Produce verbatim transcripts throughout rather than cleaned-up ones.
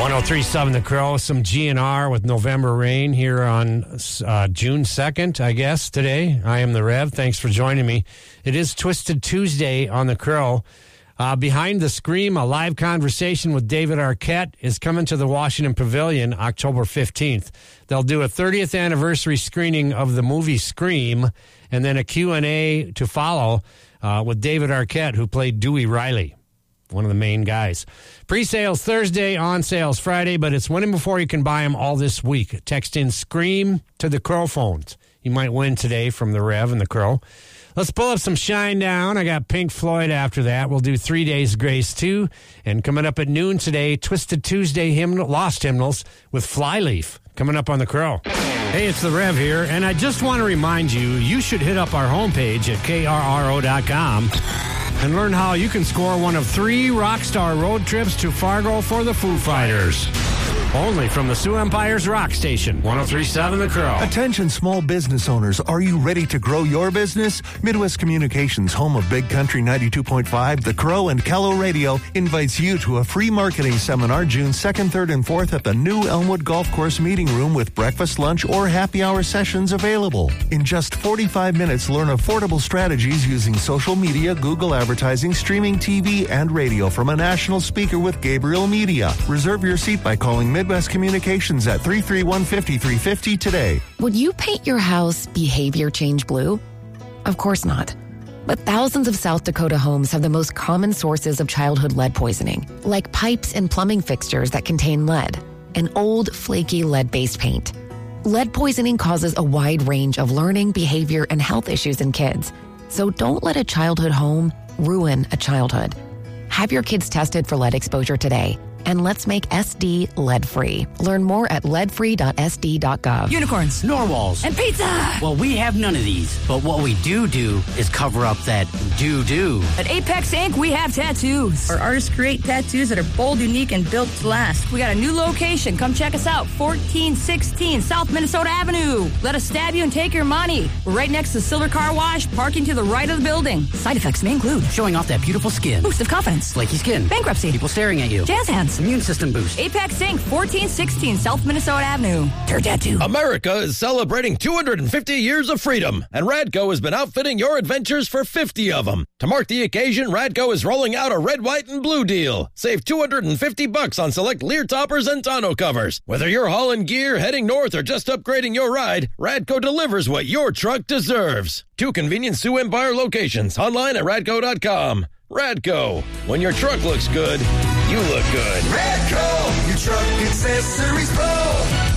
one oh three point seven The Crow, some G N R with November Rain here on uh, June second, I guess, today. I am the Rev. Thanks for joining me. It is Twisted Tuesday on The Crow. Uh, Behind the Scream, a live conversation with David Arquette is coming to the Washington Pavilion October fifteenth. They'll do a thirtieth anniversary screening of the movie Scream and then a Q and A to follow uh, with David Arquette, who played Dewey Riley, one of the main guys. Pre-sales Thursday, on sales Friday, but it's winning before you can buy them all this week. Text in Scream to the Crow phones. You might win today from the Rev and the Crow. Let's pull up some Shine Down. I got Pink Floyd after that. We'll do Three Days Grace too. And coming up at noon today, Twisted Tuesday hymn, Lost Hymnals with Flyleaf coming up on the Crow. Hey, it's the Rev here, and I just want to remind you, you should hit up our homepage at K R R O dot com and learn how you can score one of three Rockstar road trips to Fargo for the Foo Fighters. Only from the Sioux Empire's Rock Station, one oh three point seven The Crow. Attention small business owners, are you ready to grow your business? Midwest Communications, home of Big Country ninety-two point five, The Crow, and Kello Radio, invites you to a free marketing seminar June second, third, and fourth at the new Elmwood Golf Course Meeting Room with breakfast, lunch, or happy hour sessions available. In just forty-five minutes, learn affordable strategies using social media, Google advertising, streaming T V, and radio from a national speaker with Gabriel Media. Reserve your seat by calling Midwest Communications at three three one, five three five zero today. Would you paint your house behavior change blue? Of course not. But thousands of South Dakota homes have the most common sources of childhood lead poisoning, like pipes and plumbing fixtures that contain lead, and old, flaky lead-based paint. Lead poisoning causes a wide range of learning, behavior, and health issues in kids. So don't let a childhood home ruin a childhood. Have your kids tested for lead exposure today. And let's make S D lead-free. Learn more at lead free dot S D dot gov. Unicorns, narwhals, and pizza! Well, we have none of these, but what we do do is cover up that do-do. At Apex Incorporated, we have tattoos. Our artists create tattoos that are bold, unique, and built to last. We got a new location. Come check us out. fourteen sixteen South Minnesota Avenue. Let us stab you and take your money. We're right next to the Silver Car Wash, parking to the right of the building. Side effects may include showing off that beautiful skin, boost of confidence, flaky skin, bankruptcy, people staring at you, jazz hands, immune system boost. Apex Incorporated, fourteen sixteen South Minnesota Avenue. Tear tattoo. America is celebrating two hundred fifty years of freedom, and Radco has been outfitting your adventures for fifty of them. To mark the occasion, Radco is rolling out a red, white, and blue deal. Save two hundred fifty bucks on select Lear toppers and tonneau covers. Whether you're hauling gear, heading north, or just upgrading your ride, Radco delivers what your truck deserves. Two convenient Sioux Empire locations. Online at radco dot com. Radco. When your truck looks good, you look good. Radco, your truck accessories pro.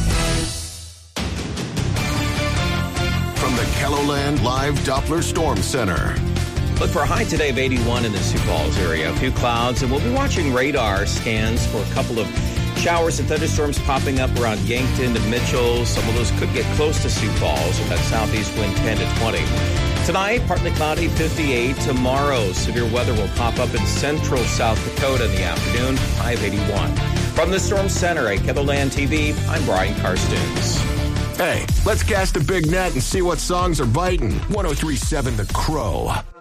From the Kelloland Live Doppler Storm Center. Look for a high today of eighty-one in the Sioux Falls area. A few clouds, and we'll be watching radar scans for a couple of showers and thunderstorms popping up around Yankton and Mitchell. Some of those could get close to Sioux Falls with that southeast wind ten to twenty. Tonight, partly cloudy, fifty-eight. Tomorrow, severe weather will pop up in central South Dakota in the afternoon, high of eighty-one. From the Storm Center at Kelloland T V, I'm Brian Karstens. Hey, let's cast a big net and see what songs are biting. one oh three point seven The Crow.